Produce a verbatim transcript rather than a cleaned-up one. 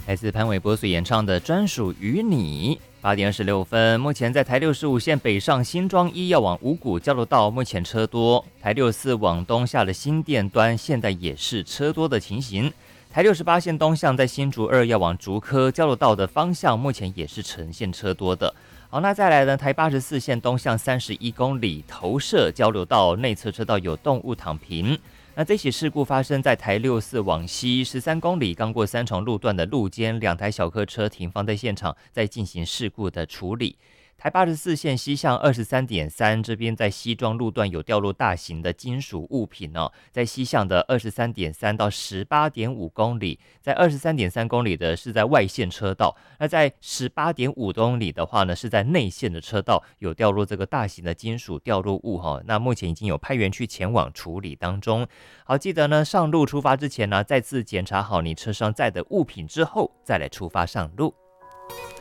来自潘玮柏所演唱的专属于你。八点二十六分，目前在台六十五线北上新庄一要往五股交流道，目前车多；台六四往东下的新店端，现在也是车多的情形。台六十八线东向在新竹二要往竹科交流道的方向，目前也是呈现车多的。好，那再来呢？台八十四线东向三十一公里投射交流道内侧车道有动物躺平。那这起事故发生在台六四往西十三公里，刚过三重路段的路肩，两台小客车停放在现场，在进行事故的处理。台八十四线西向二十三点三这边在西庄路段有掉落大型的金属物品哦，在西向的二十三点三到十八点五公里，在二十三点三公里的是在外线车道，那在十八点五公里的话呢，是在内线的车道有掉落这个大型的金属掉落物哈、哦，那目前已经有派员去前往处理当中。好，记得呢上路出发之前呢，再次检查好你车上载的物品之后，再来出发上路。